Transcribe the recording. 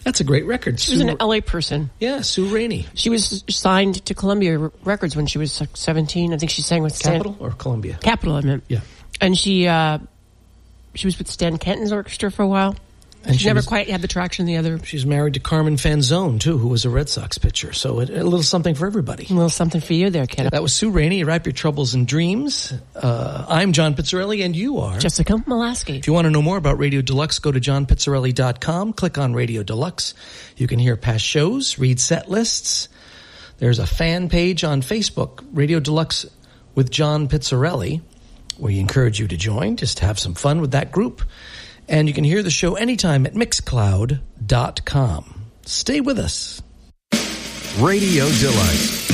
That's a great record. She was an LA person. Yeah, Sue Rainey. She was signed to Columbia Records when she was 17. I think she sang with Capitol or Columbia? Capitol, I meant. Yeah. And she was with Stan Kenton's orchestra for a while. And she never quite had the traction the other. She's married to Carmen Fanzone, too, who was a Red Sox pitcher. So a little something for everybody. A little something for you there, kid. That was Sue Rainey. Wrap your troubles in dreams. I'm John Pizzarelli, and you are? Jessica Molaski. If you want to know more about Radio Deluxe, go to johnpizzarelli.com. Click on Radio Deluxe. You can hear past shows, read set lists. There's a fan page on Facebook, Radio Deluxe with John Pizzarelli. We encourage you to join. Just have some fun with that group. And you can hear the show anytime at Mixcloud.com. Stay with us. Radio Deluxe.